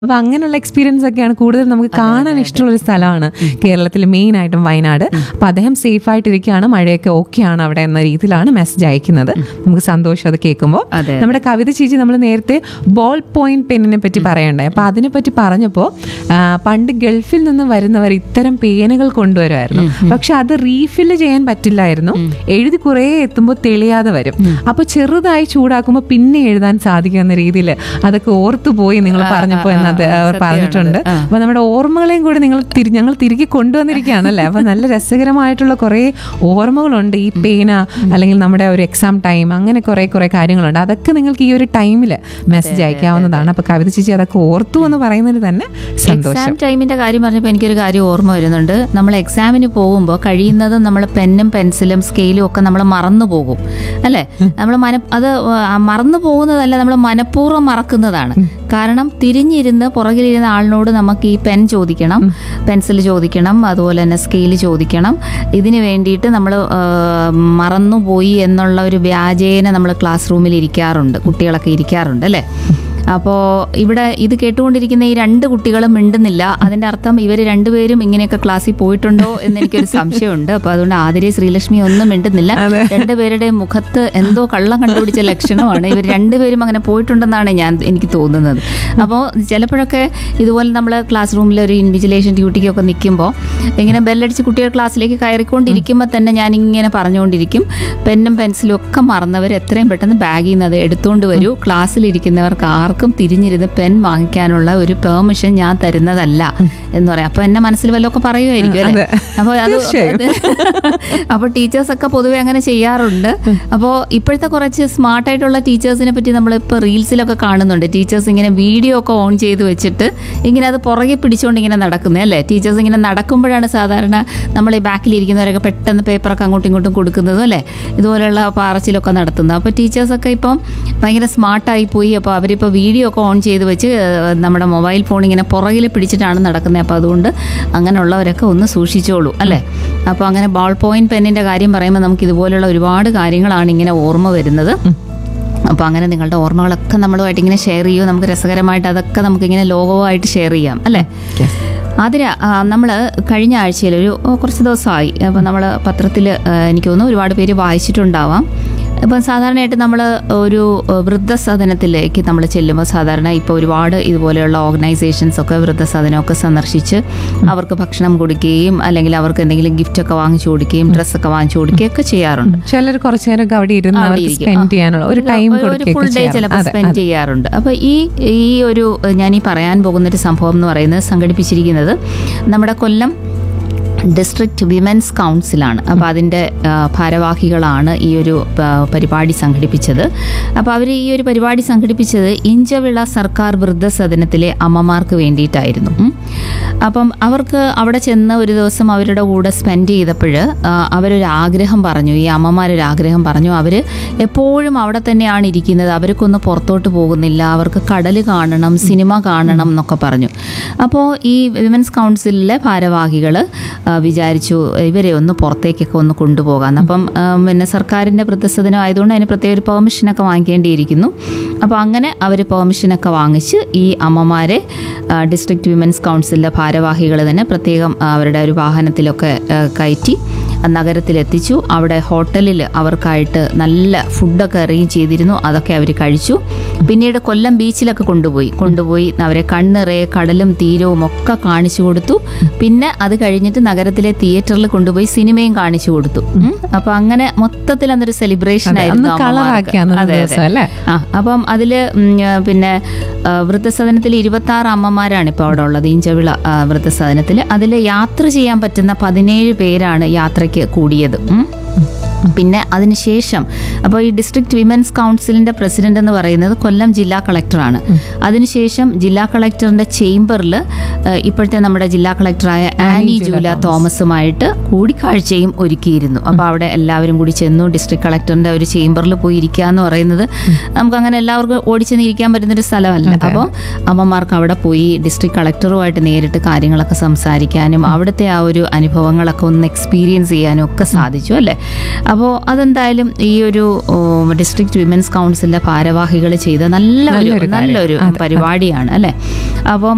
അപ്പൊ അങ്ങനെയുള്ള എക്സ്പീരിയൻസ് ഒക്കെയാണ് കൂടുതൽ നമുക്ക് കാണാൻ ഇഷ്ടമുള്ള ഒരു സ്ഥലമാണ് കേരളത്തിൽ, മെയിൻ ആയിട്ടും വയനാട്. അപ്പൊ അദ്ദേഹം സേഫ് ആയിട്ടിരിക്കുകയാണ്, മഴയൊക്കെ ഓക്കെയാണ് അവിടെ എന്ന രീതിയിലാണ് മെസ്സേജ് അയക്കുന്നത്. നമുക്ക് സന്തോഷം അത് കേൾക്കുമ്പോൾ. നമ്മുടെ കവിത ചേച്ചി നമ്മൾ നേരത്തെ ബോൾ പോയിന്റ് പെന്നിനെ പറ്റി പറയണ്ടേ, അപ്പൊ അതിനെ പറ്റി പറഞ്ഞപ്പോൾ പണ്ട് ഗൾഫിൽ നിന്ന് വരുന്നവർ ഇത്തരം പേനകൾ കൊണ്ടുവരുമായിരുന്നു. പക്ഷെ അത് റീഫില്ല് ചെയ്യാൻ പറ്റില്ലായിരുന്നു, എഴുതി കുറെ എത്തുമ്പോൾ തെളിയാതെ വരും. അപ്പൊ ചെറുതായി ചൂടാക്കുമ്പോൾ പിന്നെ എഴുതാൻ സാധിക്കുന്ന രീതിയിൽ അതൊക്കെ ഓർത്തുപോയി നിങ്ങൾ പറഞ്ഞപ്പോൾ എന്ന് അവർ പറഞ്ഞിട്ടുണ്ട്. അപ്പൊ നമ്മുടെ ഓർമ്മകളെയും കൂടി ഞങ്ങൾ തിരികെ കൊണ്ടുവന്നിരിക്കുകയാണല്ലേ. അപ്പൊ നല്ല രസകരമായിട്ടുള്ള കുറെ ഓർമ്മകളുണ്ട് ഈ പേന, അല്ലെങ്കിൽ നമ്മുടെ ഒരു എക്സാം ടൈം, അങ്ങനെ കുറെ കാര്യങ്ങളുണ്ട്. അതൊക്കെ നിങ്ങൾക്ക് ഈ ഒരു ടൈമിൽ മെസ്സേജ് അയക്കാവുന്നതാണ്. അപ്പൊ കവിത ചേച്ചി അതൊക്കെ ഓർത്തു എന്ന് പറയുന്നതിന് തന്നെ സന്തോഷം. എക്സാം ടൈമിന്റെ കാര്യം പറഞ്ഞപ്പോൾ എനിക്കൊരു കാര്യം ഓർമ്മ വരുന്നുണ്ട്. നമ്മൾ എക്സാമിന് പോകുമ്പോൾ കഴിയുന്നതും നമ്മൾ പെന്നും പെൻസിലും സ്കെയിലും ഒക്കെ നമ്മൾ മറന്നു പോകും അല്ലേ. നമ്മൾ അത് മറന്നു പോകുന്നതല്ല, നമ്മൾ മനഃപൂർവ്വം മറക്കുന്നതാണ്. കാരണം തിരിഞ്ഞിരുന്ന് പുറകിലിരുന്ന ആളിനോട് നമുക്ക് ഈ പെൻ ചോദിക്കണം, പെൻസിൽ ചോദിക്കണം, അതുപോലെ തന്നെ സ്കെയിൽ ചോദിക്കണം. ഇതിന് വേണ്ടിയിട്ട് നമ്മൾ മറന്നുപോയി എന്നുള്ള ഒരു വ്യാജേന നമ്മൾ ക്ലാസ് റൂമിൽ ഇരിക്കാറുണ്ട്, കുട്ടികളൊക്കെ ഇരിക്കാറുണ്ട് അല്ലേ. അപ്പോൾ ഇവിടെ ഇത് കേട്ടുകൊണ്ടിരിക്കുന്ന ഈ രണ്ട് കുട്ടികളും മിണ്ടുന്നില്ല. അതിൻ്റെ അർത്ഥം ഇവർ രണ്ടുപേരും ഇങ്ങനെയൊക്കെ ക്ലാസ്സിൽ പോയിട്ടുണ്ടോ എന്ന് എനിക്കൊരു സംശയമുണ്ട്. അപ്പോൾ അതുകൊണ്ട് ആതിരെ ശ്രീലക്ഷ്മി ഒന്നും മിണ്ടുന്നില്ല. രണ്ടുപേരുടെ മുഖത്ത് എന്തോ കള്ളം കണ്ടുപിടിച്ച ലക്ഷണമാണ്. ഇവർ രണ്ടുപേരും അങ്ങനെ പോയിട്ടുണ്ടെന്നാണ് എനിക്ക് തോന്നുന്നത്. അപ്പോൾ ചിലപ്പോഴൊക്കെ ഇതുപോലെ നമ്മൾ ക്ലാസ് റൂമിൽ ഒരു ഇൻവിജിലേഷൻ ഡ്യൂട്ടിക്കൊക്കെ നിൽക്കുമ്പോൾ ഇങ്ങനെ ബെല്ലടിച്ച് കുട്ടികൾ ക്ലാസ്സിലേക്ക് കയറിക്കൊണ്ടിരിക്കുമ്പോൾ തന്നെ ഞാൻ ഇങ്ങനെ പറഞ്ഞുകൊണ്ടിരിക്കും, പെന്നും പെൻസിലും ഒക്കെ മറന്നവർ എത്രയും പെട്ടെന്ന് ബാഗിൽ നിന്ന് അത് എടുത്തുകൊണ്ട് വരൂ. ക്ലാസ്സിലിരിക്കുന്നവർക്ക് ആർക്കും തിരിഞ്ഞിരുന്ന് പെൻ വാങ്ങിക്കാനുള്ള ഒരു പെർമിഷൻ ഞാൻ തരുന്നതല്ല എന്ന് പറയാം. അപ്പൊ എന്നെ മനസ്സിൽ വല്ലതൊക്കെ പറയുമായിരിക്കും അല്ലേ. അപ്പോൾ അത് അപ്പോൾ ടീച്ചേഴ്സൊക്കെ പൊതുവെ അങ്ങനെ ചെയ്യാറുണ്ട്. അപ്പോൾ ഇപ്പോഴത്തെ കുറച്ച് സ്മാർട്ടായിട്ടുള്ള ടീച്ചേഴ്സിനെ പറ്റി നമ്മളിപ്പോൾ റീൽസിലൊക്കെ കാണുന്നുണ്ട്. ടീച്ചേഴ്സ് ഇങ്ങനെ വീഡിയോ ഒക്കെ ഓൺ ചെയ്ത് വെച്ചിട്ട് ഇങ്ങനെ അത് പുറകെ പിടിച്ചുകൊണ്ട് ഇങ്ങനെ നടക്കുന്നത് അല്ലേ. ടീച്ചേഴ്സ് ഇങ്ങനെ നടക്കുമ്പോഴാണ് സാധാരണ നമ്മൾ ഈ ബാക്കിലിരിക്കുന്നവരൊക്കെ പെട്ടെന്ന് പേപ്പറൊക്കെ അങ്ങോട്ടും ഇങ്ങോട്ടും കൊടുക്കുന്നതും അല്ലേ, ഇതുപോലെയുള്ള പാറച്ചിലൊക്കെ നടത്തുന്നത്. അപ്പോൾ ടീച്ചേഴ്സൊക്കെ ഇപ്പം ഭയങ്കര സ്മാർട്ടായി പോയി. അപ്പോൾ അവരിപ്പോൾ വീഡിയോ ഒക്കെ ഓൺ ചെയ്ത് വെച്ച് നമ്മുടെ മൊബൈൽ ഫോൺ ഇങ്ങനെ പുറകിൽ പിടിച്ചിട്ടാണ് നടക്കുന്നത്. അപ്പോൾ അതുകൊണ്ട് അങ്ങനെയുള്ളവരൊക്കെ ഒന്ന് സൂക്ഷിച്ചോളൂ അല്ലേ. അപ്പോൾ അങ്ങനെ ബോൾ പോയിന്റ് പെന്നിൻ്റെ കാര്യം പറയുമ്പോൾ നമുക്ക് ഇതുപോലുള്ള ഒരുപാട് കാര്യങ്ങളാണ് ഇങ്ങനെ ഓർമ്മ വരുന്നത്. അപ്പോൾ അങ്ങനെ നിങ്ങളുടെ ഓർമ്മകളൊക്കെ നമ്മളുമായിട്ട് ഇങ്ങനെ ഷെയർ ചെയ്യൂ. നമുക്ക് രസകരമായിട്ട് അതൊക്കെ നമുക്കിങ്ങനെ ലോകവുമായിട്ട് ഷെയർ ചെയ്യാം അല്ലേ. അതിന് നമ്മൾ കഴിഞ്ഞ ആഴ്ചയിൽ കുറച്ച് ദിവസമായി, അപ്പോൾ നമ്മൾ പത്രത്തിൽ എനിക്ക് തോന്നുന്നു ഒരുപാട് പേര് വായിച്ചിട്ടുണ്ടാവാം. ഇപ്പം സാധാരണയായിട്ട് നമ്മൾ ഒരു വൃദ്ധസദനത്തിലേക്ക് നമ്മൾ ചെല്ലുമ്പോൾ സാധാരണ ഇപ്പോൾ ഒരുപാട് ഇതുപോലെയുള്ള ഓർഗനൈസേഷൻസൊക്കെ വൃദ്ധസദനമൊക്കെ സന്ദർശിച്ച് അവർക്ക് ഭക്ഷണം കൊടുക്കുകയും അല്ലെങ്കിൽ അവർക്ക് എന്തെങ്കിലും ഗിഫ്റ്റൊക്കെ വാങ്ങിച്ചു കൊടുക്കുകയും ഡ്രസ്സൊക്കെ വാങ്ങിച്ചു കൊടുക്കുകയൊക്കെ ചെയ്യാറുണ്ട്. ചിലർ കുറച്ചു നേരമൊക്കെ അവിടെ ഇരുന്ന് ഒരു ഫുൾ ഡേ ചിലപ്പോൾ സ്പെൻഡ് ചെയ്യാറുണ്ട്. അപ്പോൾ ഈ ഒരു ഞാൻ ഈ പറയാൻ പോകുന്നൊരു സംഭവം എന്ന് പറയുന്നത് സംഘടിപ്പിച്ചിരിക്കുന്നത് നമ്മുടെ കൊല്ലം ഡിസ്ട്രിക്റ്റ് വിമൻസ് കൗൺസിലാണ്. അപ്പോൾ അതിൻ്റെ ഭാരവാഹികളാണ് ഈ ഒരു പരിപാടി സംഘടിപ്പിച്ചത്. അപ്പോൾ അവർ ഈ ഒരു പരിപാടി സംഘടിപ്പിച്ചത് ഇഞ്ചവിള സർക്കാർ വൃദ്ധസദനത്തിലെ അമ്മമാർക്ക് വേണ്ടിയിട്ടായിരുന്നു. അപ്പം അവർക്ക് അവിടെ ചെന്ന് ഒരു ദിവസം അവരുടെ കൂടെ സ്പെൻഡ് ചെയ്തപ്പോൾ അവരൊരു ആഗ്രഹം പറഞ്ഞു, ഈ അമ്മമാരൊരാഗ്രഹം പറഞ്ഞു. അവർ എപ്പോഴും അവിടെ തന്നെയാണ് ഇരിക്കുന്നത്, അവർക്കൊന്ന് പുറത്തോട്ട് പോകുന്നില്ല, അവർക്ക് കടൽ കാണണം, സിനിമ കാണണം എന്നൊക്കെ പറഞ്ഞു. അപ്പോൾ ഈ വിമൻസ് കൗൺസിലിലെ ഭാരവാഹികൾ വിചാരിച്ചു ഇവരെ ഒന്ന് പുറത്തേക്കൊക്കെ ഒന്ന് കൊണ്ടുപോകാം. അപ്പം പിന്നെ സർക്കാരിൻ്റെ വൃദ്ധസദനം ആയതുകൊണ്ട് അതിന് പ്രത്യേക ഒരു പെർമിഷനൊക്കെ വാങ്ങിക്കേണ്ടിയിരിക്കുന്നു. അപ്പോൾ അങ്ങനെ അവർ പെർമിഷനൊക്കെ വാങ്ങിച്ച് ഈ അമ്മമാരെ ഡിസ്ട്രിക്റ്റ് വിമൻസ് കൗൺസിലിലെ ഭാരവാഹികൾ തന്നെ പ്രത്യേകം അവരുടെ ഒരു വാഹനത്തിലൊക്കെ കയറ്റി നഗരത്തിലെത്തിച്ചു. അവിടെ ഹോട്ടലിൽ അവർക്കായിട്ട് നല്ല ഫുഡൊക്കെ അറേഞ്ച് ചെയ്തിരുന്നു. അതൊക്കെ അവർ കഴിച്ചു. പിന്നീട് കൊല്ലം ബീച്ചിലൊക്കെ കൊണ്ടുപോയി അവരെ കണ്ണിറയെ കടലും തീരവും ഒക്കെ കാണിച്ചു കൊടുത്തു. പിന്നെ അത് കഴിഞ്ഞിട്ട് നഗരത്തിലെ തിയേറ്ററിൽ കൊണ്ടുപോയി സിനിമയും കാണിച്ചു കൊടുത്തു. അപ്പൊ അങ്ങനെ മൊത്തത്തിൽ അന്നൊരു സെലിബ്രേഷൻ ആയിരുന്നു. അപ്പം അതില് പിന്നെ വൃദ്ധസദനത്തിൽ 26 അമ്മമാരാണ് ഇപ്പോൾ അവിടെ ഉള്ളത്, ഇഞ്ചവിള വൃദ്ധസദനത്തിൽ. അതിൽ യാത്ര ചെയ്യാൻ പറ്റുന്ന 17 പേരാണ് യാത്രയ്ക്ക് കൂടിയത്. പിന്നെ അതിനുശേഷം അപ്പോൾ ഈ ഡിസ്ട്രിക്ട് വിമൻസ് കൗൺസിലിന്റെ പ്രസിഡന്റ് എന്ന് പറയുന്നത് കൊല്ലം ജില്ലാ കളക്ടറാണ്. അതിനുശേഷം ജില്ലാ കളക്ടറിന്റെ ചേംബറിൽ ഇപ്പോഴത്തെ നമ്മുടെ ജില്ലാ കളക്ടറായ ആനി ജൂല തോമസുമായിട്ട് കൂടിക്കാഴ്ചയും ഒരുക്കിയിരുന്നു. അപ്പോൾ അവിടെ എല്ലാവരും കൂടി ചെന്നു. ഡിസ്ട്രിക്ട് കളക്ടറിന്റെ ഒരു ചേംബറിൽ പോയി ഇരിക്കുക എന്ന് പറയുന്നത് നമുക്ക് അങ്ങനെ എല്ലാവർക്കും ഓടിച്ചെന്ന് ഇരിക്കാൻ പറ്റുന്നൊരു സ്ഥലമല്ല. അപ്പോൾ അമ്മമാർക്ക് അവിടെ പോയി ഡിസ്ട്രിക്ട് കളക്ടറുമായിട്ട് നേരിട്ട് കാര്യങ്ങളൊക്കെ സംസാരിക്കാനും അവിടുത്തെ ആ ഒരു അനുഭവങ്ങളൊക്കെ ഒന്ന് എക്സ്പീരിയൻസ് ചെയ്യാനും ഒക്കെ സാധിച്ചു അല്ലേ. അപ്പോൾ അതെന്തായാലും ഈ ഒരു ഡിസ്ട്രിക്ട് വിമൻസ് കൗൺസിലിന്റെ ഭാരവാഹികൾ ചെയ്ത നല്ലൊരു പരിപാടിയാണ് അല്ലേ. അപ്പം